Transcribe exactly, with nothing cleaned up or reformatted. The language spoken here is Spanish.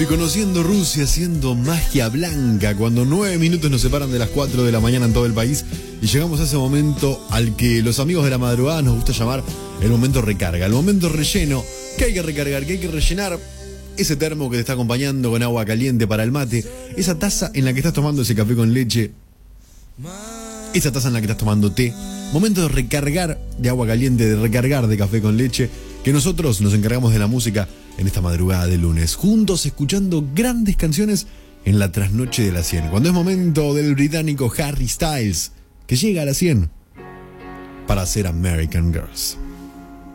Sofi, conociendo Rusia, haciendo magia blanca, cuando nueve minutos nos separan de las cuatro de la mañana en todo el país y llegamos a ese momento al que los amigos de la madrugada nos gusta llamar el momento recarga, el momento relleno, que hay que recargar, que hay que rellenar ese termo que te está acompañando con agua caliente para el mate, esa taza en la que estás tomando ese café con leche, esa taza en la que estás tomando té. Momento de recargar de agua caliente, de recargar de café con leche, que nosotros nos encargamos de la música en esta madrugada de lunes, juntos escuchando grandes canciones en la trasnoche de la cien. Cuando es momento del británico Harry Styles, que llega a la cien para hacer American Girls.